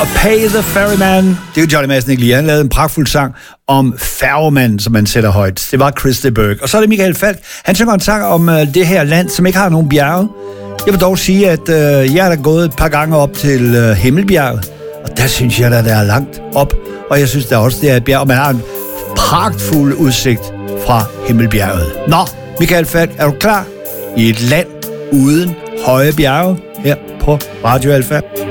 Pay the Ferryman. Det er jo Johnny Madsen ikke lige. Han lavede en pragtfuld sang om færgemanden, som man sætter højt. Det var Chris de Burgh. Og så er det Michael Falch. Han synger en sang om det her land, som ikke har nogen bjerge. Jeg vil dog sige, at jeg er da gået et par gange op til Himmelbjerget. Og der synes jeg, at der er langt op. Og jeg synes der også, det er et bjerg. Og man har en pragtfuld udsigt fra Himmelbjerget. Nå, Michael Falch, er du klar? I et land uden høje bjerge her på Radio Alfa.